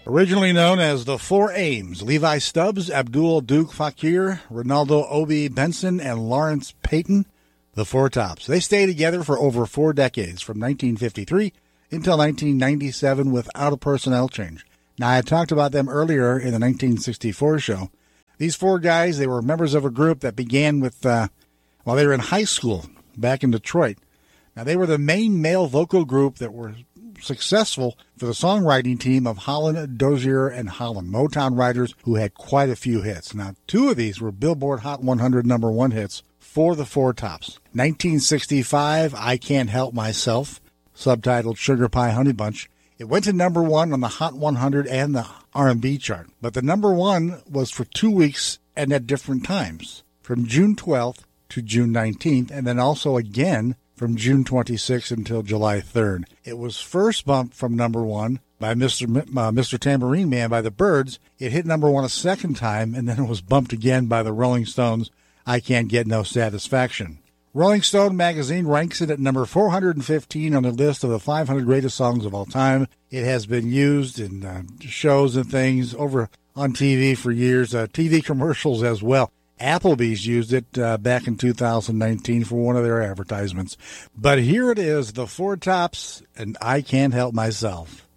Originally known as the Four Ames, Levi Stubbs, Abdul Duke Fakir, Ronaldo Obi Benson, and Lawrence Payton, the Four Tops. They stayed together for over 4 decades, from 1953 until 1997, without a personnel change. Now, I had talked about them earlier in the 1964 show. These 4 guys, they were members of a group that began with, while they were in high school back in Detroit. Now, they were the main male vocal group that were successful for the songwriting team of Holland, Dozier, and Holland, Motown writers who had quite a few hits. Now, 2 of these were Billboard Hot 100 #1 hits for the Four Tops. 1965, I Can't Help Myself, subtitled Sugar Pie Honey Bunch. It went to #1 on the Hot 100 and the R&B chart. But the #1 was for 2 weeks and at different times, from June 12th to June 19th, and then also again from June 26th until July 3rd. It was first bumped from #1 by Mr. Tambourine Man by the Byrds. It hit #1 a second time, and then it was bumped again by the Rolling Stones, I Can't Get No Satisfaction. Rolling Stone magazine ranks it at number 415 on the list of the 500 greatest songs of all time. It has been used in shows and things over on TV for years, TV commercials as well. Applebee's used it back in 2019 for one of their advertisements. But here it is, the Four Tops, and I Can't Help Myself.